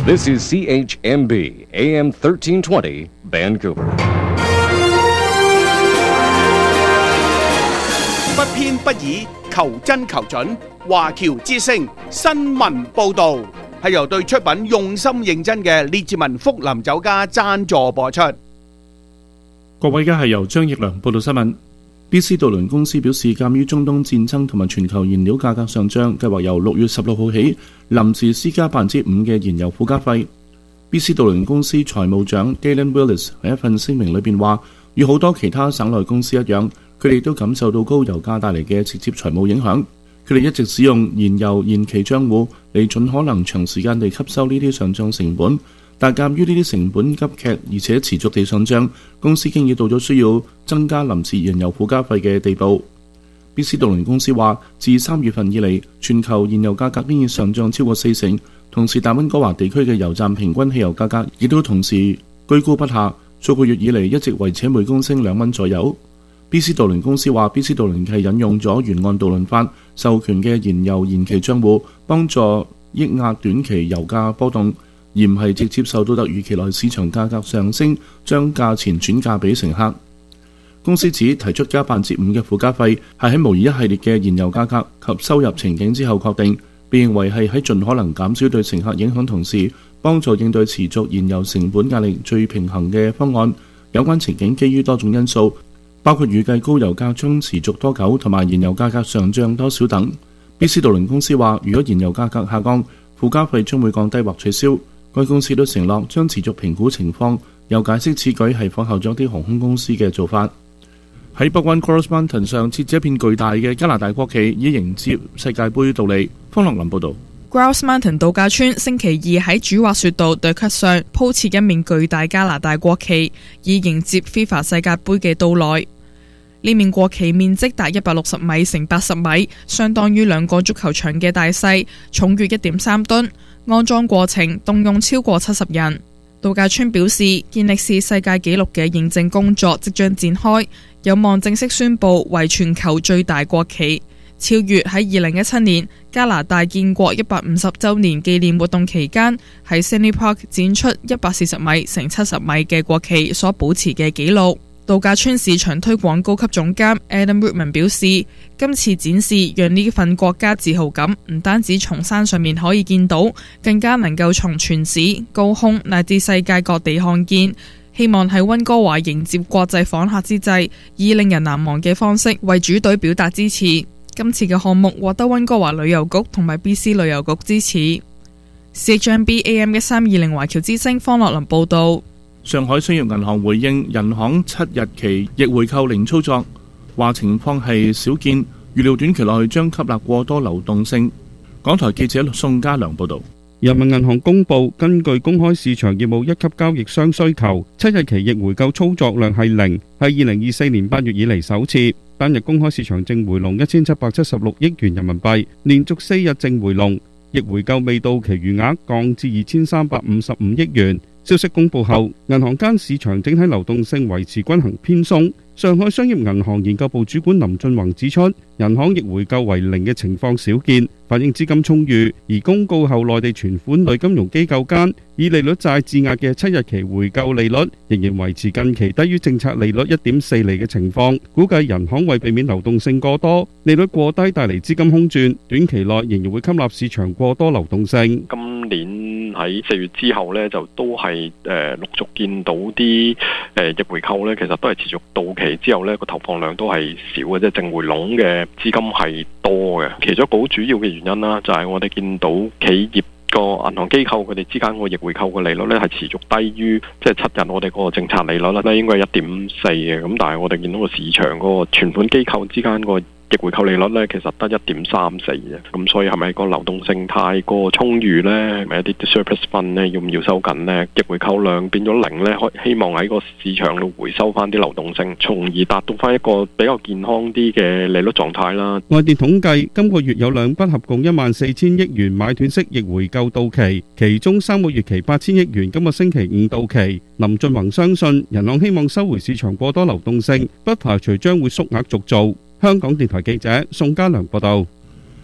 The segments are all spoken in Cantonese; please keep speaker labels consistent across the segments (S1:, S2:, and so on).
S1: This is CHMB AM 1320 Vancouver。
S2: 不偏不倚，求真求準。華僑之聲新聞報導係由對出品用心認真嘅列治文福林酒家贊助播出。
S3: 各位，而家係由張奕良報道新聞。BC 渡輪公司表示，鑑於中東戰爭同埋全球燃料價格上漲，計劃由6月16號起臨時施加5%嘅燃油附加費。BC 渡輪公司財務長 Galen Willis 喺一份聲明裏邊話，與好多其他省內公司一樣，佢哋都感受到高油價帶嚟嘅直接財務影響。佢哋一直使用燃油延期帳戶嚟盡可能長時間地吸收呢啲上漲成本。但鑑於呢啲成本急劇而且持續地上漲，公司經已到咗需要增加臨時燃油附加費嘅地步。BC 渡輪公司話，自3月份以嚟，全球燃油價格已上漲超過40%，同時大溫哥華地區嘅油站平均汽油價格亦都同時居高不下，數個月以嚟一直維持每公升2蚊左右。BC 渡輪公司話，BC 渡輪係引用咗沿岸渡輪法授權嘅燃油延期帳戶，幫助抑壓短期油價波動，而唔係直接受到突如其來市場價格上升，將價錢轉嫁俾乘客。公司指提出加5%嘅附加費係喺模擬一系列嘅燃油價格及收入情景之後確定，被認為係喺盡可能減少對乘客影響同時，幫助應對持續燃油成本壓力最平衡嘅方案。有關情景基於多種因素，包括預計高油價將持續多久同埋燃油價格上漲多少等。BC 渡輪公司話，如果燃油價格下降，附加費將會降低或取消。該公司都承諾將持續評估情況，又解釋此舉係仿效咗啲航空公司嘅做法。喺北灣 Grouse Mountain 上設置一片巨大嘅加拿大國旗，以迎接世界盃到嚟。方樂林報導。
S4: Grouse Mountain 度假村星期二喺主滑雪道對咳上鋪設一面巨大加拿大國旗，以迎接 FIFA 世界盃嘅到來。呢面國旗面積達160米乘80米，相當於2個足球場嘅大細，重約1.3噸。安裝過程動用超過70人。度假村表示，健力士世界紀錄嘅認證工作即將展開，有望正式宣佈為全球最大國旗，超越喺2017年加拿大建國150週年紀念活動期間喺 Sydney Park 展出140米乘70米嘅國旗所保持嘅紀錄。度假村市場推廣高級總監 Adam Woodman 表示，今次展示讓呢份國家自豪感唔單止從山上面可以見到，更加能夠從全市、高空乃至世界各地看見。希望喺溫哥華迎接國際訪客之際，以令人難忘嘅方式為主隊表達支持。今次嘅項目獲得溫哥華旅遊局同埋 BC 旅遊局支持。CHMB AM 1320華僑之聲方樂林報導。
S3: 上海商業銀行回應人行7日期逆回購零操作，話情況係少見，預料短期內將吸納過多流動性。港台記者宋家良報導。
S5: 人民銀行公佈，根據公開市場業務一級交易商需求，7日期逆回購操作量係0，係2024年8月以嚟首次。單日公開市場淨回籠1776億元人民幣，連續4日淨回籠，逆回購未到期餘額降至2355億元。消息公佈後，銀行間市場整體流動性維持均衡偏鬆。上海商業銀行研究部主管林俊宏指出，人行逆回購為0嘅情況少見，反映資金充裕。而公告後，內地存款類金融機構間以利率債質押嘅7日期回購利率仍然維持近期低於政策利率1.4厘嘅情況。估計人行為避免流動性過多、利率過低帶嚟資金空轉，短期內仍然會吸納市場過多流動性。
S6: 今年喺4月之後呢，就都係陸續見到啲逆回購呢，其實都係持續到期之後呢，個投放量都係少嘅，即係淨回籠嘅資金係多嘅。其中一個好主要嘅原因啦，就係我哋見到企業個銀行機構佢哋之間個逆回購嘅利率呢，係持續低於即係7日我哋嗰個政策利率咧，應該係1.4嘅。咁但係我哋見到個市場嗰個存款機構之間個逆回購利率呢，其實得1.34嘅，咁所以係咪個流動性太過充裕呢？係咪一啲 surplus fund 呢？要唔要收緊呢？逆回購量變咗0呢，希望喺個市場度回收翻啲流動性，從而達到翻一個比較健康啲嘅利率狀態啦。
S5: 外電統計，今個月有2筆合共14000億元買斷式逆回購到期，其中3個月期8000億元今個星期5到期。林俊宏相信，人行希望收回市場過多流動性，不排除將會縮額續做。香港電台記者宋家良報道。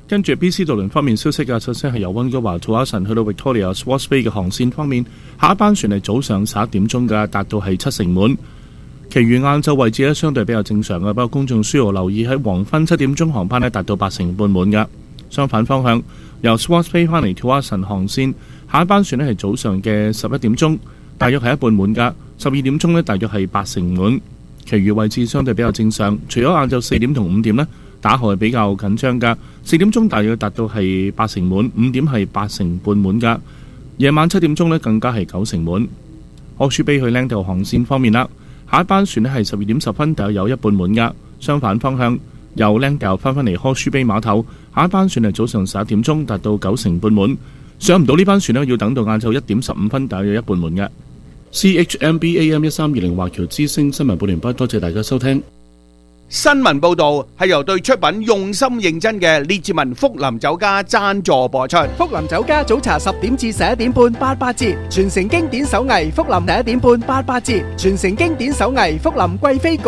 S3: 跟住 BC 渡輪方面消息嘅，首先係由溫哥華土瓦臣去到 Victoria Swartz Bay 嘅航線方面，下一班船係早上11點鐘嘅，達到係70%滿。其餘晏晝位置咧相對比較正常嘅，不過公眾需要留意喺黃昏7點鐘航班咧達到80%半滿嘅。相反方向，由 Swartz Bay 翻嚟土瓦臣航線，下一班船咧係早上嘅11點鐘，大約係一半滿㗎；12點鐘咧大約係80%滿。其餘位置相對比較正常，除咗晏晝4點同5點呢，打號係比較緊張㗎。4點鐘大約達到係80%滿，5點係80%半滿㗎。夜晚7點鐘呢更加係90%滿。柯舒比去靚道航線方面啦，下一班船呢係12點10分，大約有一半滿㗎。相反方向，由靚道翻嚟柯舒比碼頭，下一班船係早上11點鐘，達到90%半滿。上唔到呢班船呢，要等到晏晝1點15分，大約一半滿嘅。CHMB AM 1320華僑之聲新聞報完畢，多謝大家收聽。
S2: 新聞報導係由對出品用心認真嘅列治文福林酒家贊助播出。
S7: 福林酒家早茶10點至11點半88折，傳承經典手藝福林11點半88折，傳承經典手藝福林貴妃